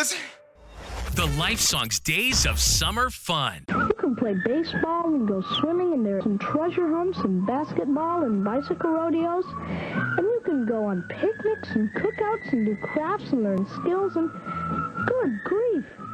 was. The Life Songs Days of Summer Fun. You can play baseball and go swimming, and there's some treasure hunts and basketball and bicycle rodeos. And you can go on picnics and cookouts and do crafts and learn skills and, good grief,